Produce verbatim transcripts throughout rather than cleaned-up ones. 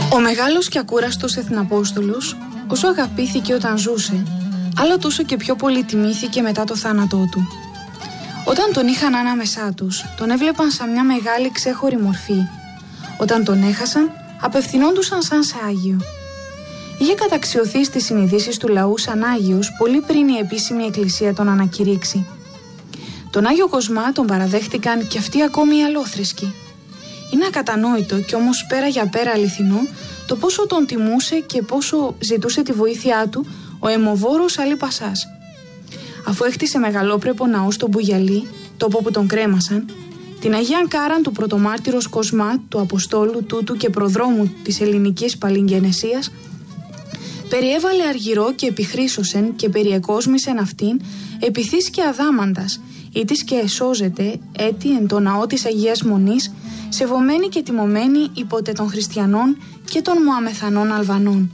Ο μεγάλος και ακούραστος Εθναπόστολος, όσο αγαπήθηκε όταν ζούσε, άλλο τόσο και πιο πολύ τιμήθηκε μετά το θάνατό του. Όταν τον είχαν ανάμεσά τους, τον έβλεπαν σαν μια μεγάλη ξέχωρη μορφή. Όταν τον έχασαν, απευθυνόντουσαν σαν σε Άγιο. Είχε καταξιωθεί στις συνειδήσεις του λαού σαν Άγιος πολύ πριν η επίσημη εκκλησία τον ανακηρύξει. Τον Άγιο Κοσμά τον παραδέχτηκαν και αυτοί ακόμη οι αλόθρησκοι. Είναι ακατανόητο και όμως πέρα για πέρα αληθινό το πόσο τον τιμούσε και πόσο ζητούσε τη βοήθειά του ο αιμοβόρος Αλή Πασάς. Αφού έχτισε μεγαλόπρεπο ναό στον Μπουγιαλί, τόπο που τον κρέμασαν, την Αγία Κάραν του πρωτομάρτυρος Κοσμά, του Αποστόλου τούτου και προδρόμου της ελληνικής παλιγγενεσίας, περιέβαλε αργυρό και επιχρήσωσεν και περιεκόσμησεν αυτήν επιθύς και αδάμαντας, ήτις και εσώζεται έτη εν το ναό της Αγίας Μονής, σεβωμένη και τιμωμένη υποτε των χριστιανών και των Μωαμεθανών Αλβανών.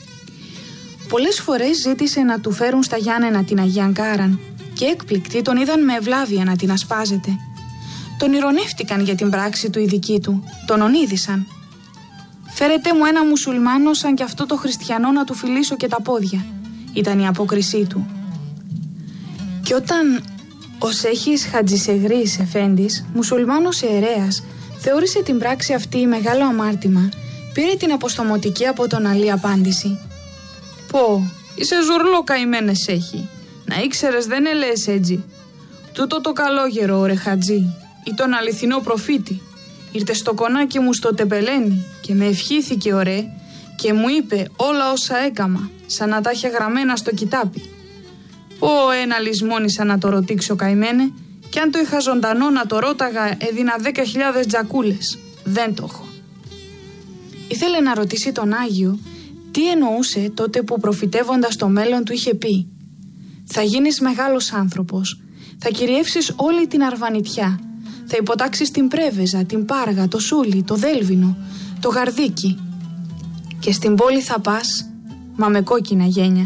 Πολλές φορές ζήτησε να του φέρουν στα Γιάννενα την Αγία Κάραν και έκπληκτοι τον είδαν με ευλάβεια να την ασπάζεται. Τον ηρωνεύτηκαν για την πράξη του οι δικοί του, τον ονείδησαν. «Φέρετε μου ένα μουσουλμάνο σαν κι αυτό το χριστιανό να του φιλήσω και τα πόδια», ήταν η απόκρισή του. Και όταν ο Σέχης Χατζησεγρής Εφέντης, μουσουλμάνος ιερέας, θεώρησε την πράξη αυτή μεγάλο αμάρτημα, πήρε την αποστομωτική από τον Αλή απάντηση. «Πω, είσαι ζουρλό καημένε Σέχη, να ήξερες δεν ελέες έτσι. Τούτο το καλόγερο ρε Χατζή, ή τον αληθινό προφήτη, ήρθε στο κονάκι μου στο τεπελένι και με ευχήθηκε ωραί και μου είπε όλα όσα έκαμα, σαν να τα είχε γραμμένα στο κοιτάπι. Πω ένα λησμόνισα να το ρωτήξω καημένε, και αν το είχα ζωντανό να το ρώταγα έδινα δέκα χιλιάδες τζακούλες. Δεν το έχω». Ήθελε να ρωτήσει τον Άγιο τι εννοούσε τότε που προφητεύοντας το μέλλον του είχε πει «Θα γίνεις μεγάλος άνθρωπος, θα κυριεύσεις όλη την Αρβανιτιά, θα υποτάξεις την Πρέβεζα, την Πάργα, το Σούλι, το Δέλβινο, το Γαρδίκι και στην πόλη θα πας, μα με κόκκινα γένια».